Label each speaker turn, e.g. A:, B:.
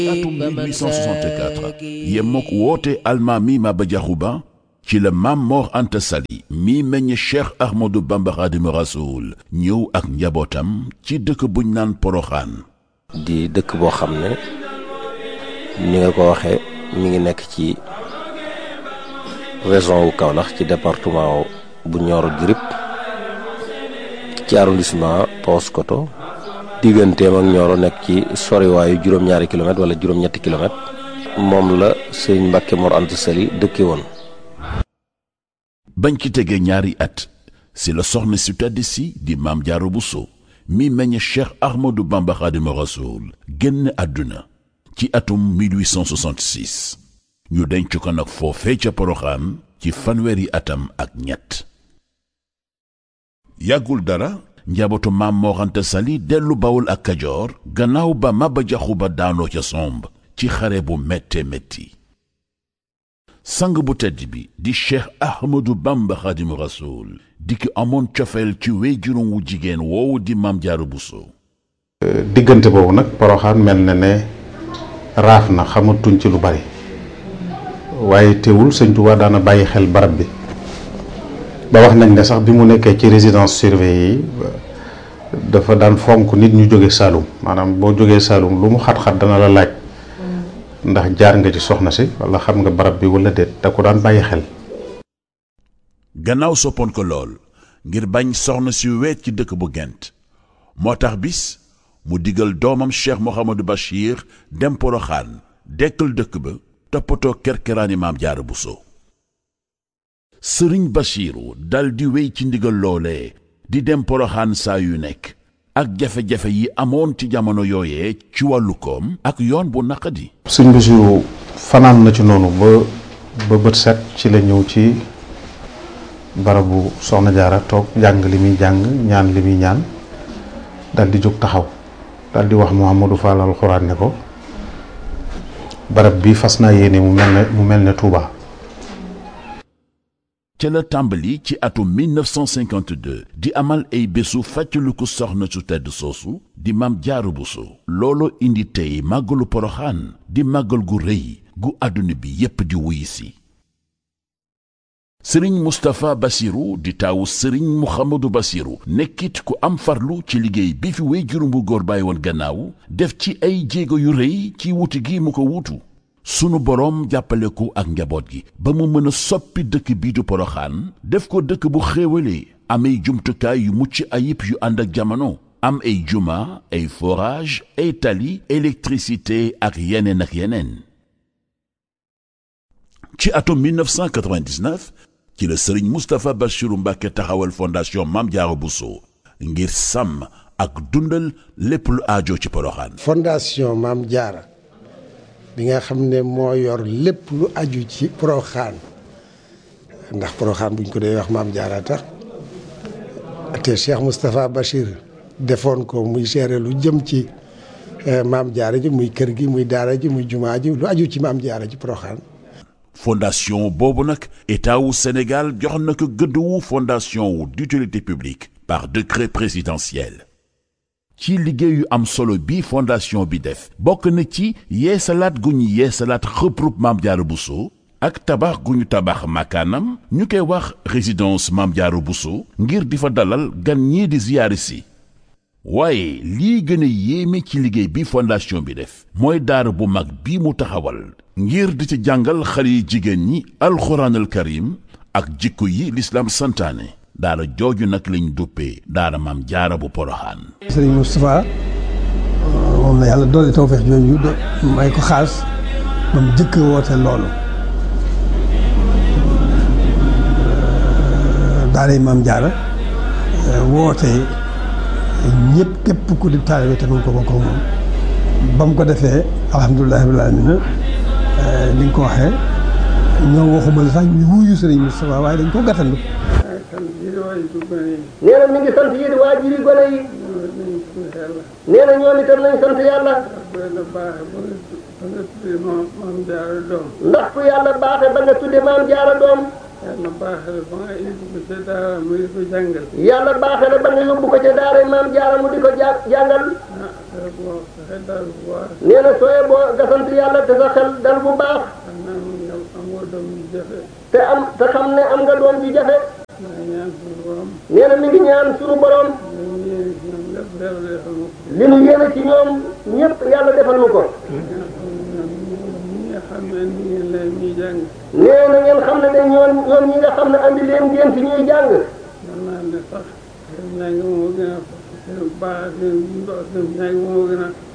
A: atum 1864 yemmook woote almaami Maba Diakhou Ba ci la Maam Mor Anta Sali mi meññ Cheikh Ahmadou Bamba Khadimu Rasoul ñëw ak njabootam ci dëkk buñ naan Poroxaan
B: di dëkk boo xam ne ni nga ko waxee mi ngi nekk ci région wu Kaolack ci département bu Nioro du Rip ci arrondissement Paoskoto digganteem ak Nioro nekk ci soriwaayu juróom-ñaari kilomètre wala juróom-ñetti kilomètre moom la sëñ Mbàkke Mor Anta Sali dëkke woon.
A: bañ ci tegee ñaari at si la soxna si tedd si di Maam Jaara Buso mi meññ Cheikh Ahmadou Bamba Khadimu Rasoul génn àdduna ci atum 1866 ñu denc ko nag foofee ca Poroxaan ci fanweeri atam ak ñett yàggul dara njabootu Maam Mor Anta Sali dellu Bawol ak Kajoor gannaaw ba Maba Diakhou Ba daanoo ca somb ci xare bu métte métti sang bu tedd bi di Cheikh Ahmadou Bamba Khadimu Rasoul di ki amoon cofeel ci wéyjuróom wu jigéen woowu di Maam Jaara Buso
C: diggante boobu nag Poroxaan mel na ne raaf na xamatuñ ci lu bari waaye teewul sëñ Tuubaa daana bàyyi xel barab bi ba wax nañ ne sax bi mu nekkee ci résidence surveillée yi dafa daan fonk nit ñu jóge Saalum maanaam boo jógee Saalum lu mu xat-xat dana la laaj ndax jaar nga ci soxna si wala xam nga barab bi wala déet da ko daan bàyyi xel.
A: gannaaw soppoon ko lool ngir bañ soxna si weet ci dëkk bu Gent moo tax bis mu digal doomam Cheikh Mouhamadou Bachir dem Poroxaan dekkal dëkk ba toppatoo kerkeraani Maam Jaara Buso sëriñ Bachiru dal di wéy ci ndigal loolee di dem Poroxaan saa yu nekk ak jafe-jafe yi amoon ci jamono yooyee ci wàllu koom ak yoon bu naqadi.
C: sëñ Bachiru fanaan na ci noonu ba bët set ci la ñëw ci barabu Soxna Jaara toog jàng li muy jàng ñaan li muy ñaan dal di jóg taxaw dal di wax Mouhamadou Fall alxuraan ne ko barab bi fas naa yéene mu mel ne Touba.
A: ca la tàmbali ci atum 1952 di amal ay bésu fàttaliku soxna su tedd soosu di Maam Jaara Buso looloo indi tey màggalu Poroxaan di màggal gu rëy gu àdduna bi yépp di wuy si sëriñ Moustapha Bassirou di taawu sëriñ Mouhamadou Bassirou nekkit ku am farlu ci liggéey bi fi wéyjuram bu góor bàyyi woon gannaaw def ci ay jéego yu rëy ci wuti gi mu ko wuutu sunu boroom jàppale ko ak njaboot gi ba mu mën a soppi dëkk bii du Poroxaan def ko dëkk bu xéewalee am ay jumtukaay yu mucc ayib yu ànd ak jamono am ay juma ay forage ay tali électricité ak yeneen ci atum 1999 ci la sëriñ Moustapha Bassirou Mbacké taxawal fondation Maam Jaara Buso ngir sàmm ak dundal lépp lu aajo ci Poroxaan.
D: fondation Maam Jaara bi nga xam ne moo yor lépp lu aju ci Poroxaan ndax Poroxaan buñ ko dee wax Maam Jaara tax te Cheikh Moustapha Bachir defoon ko muy gérer lu jëm ci Maam Jaara ji muy kër gi muy daara ji muy jumaa ji lu aju ci Maam Jaara ji Poroxaan.
A: fondation boobu nag état wu Sénégal jox na ko gëdd wu fondation wu d'utilité publique par décret présidentiel. ci liggéey yu am solo bi fondation bi def bokk na ci yeesalaat gu ñu yeesalaat xëprub Maam Jaara Buso ak tabax gu ñu tabax makaanam ñu koy wax résidence Maam Jaara Buso ngir di fa dalal gan ñii di ziyaari si waaye lii gën a yéeme ci liggéey bi fondation bi def mooy daara bu mag bi mu taxawal ngir di ci jàngal xale yi jigéen ñi alxuraanal karim ak jikko yi lislaam santaane daara jooju nag lañ duppee daara Maam Jaara bu Poroxaan.
E: sëriñ Moustapha moom la yàlla doole tawfeex jooju may ko xaas ba mu jëkk woote loolu daara Maam Jaara woote ñëpp képp ku di taalibe te mën ko bokk moom ba mu ko defee alhamdulilah rabbil aalamiina ni nga ko waxee ñoo waxuma la sax ñu wuyu sëriñ Moustapha waaye dañ ko gàttandu.
F: nee na mi ngi sant yéen waajur yi gone yi nee na ñoom itam nañ sant yàlla ndax ku yàlla baaxe ba nga tudde Maam Jaara doom
G: yàlla baaxee la ba nga yóbbu ko ca daara mu di ko jàngal.
F: yàlla baaxee la ba nga yóbbu ko ca daara Maam Jaara mu di ko jàngal.
G: boo sa xel daal bu baax.
F: nee na sooyee boo nga sant yàlla te sa xel dal bu baax.
G: xam naa nga am nga doom ju jafe.
F: te xam ne am nga doom ji jafe.
G: maa ngi ñaan suñu borom.
F: nee na mi ngi ñaan suñu borom. li mu yéene ci ñoom ñëpp yàlla defal nu ko. nee na ngeen xam ne de ñoom ñi nga xam ne andi leen ngeen fi ñuy jàng.
G: mën naa ne sax seen njàng moo gën a baax seen njàng moo gën a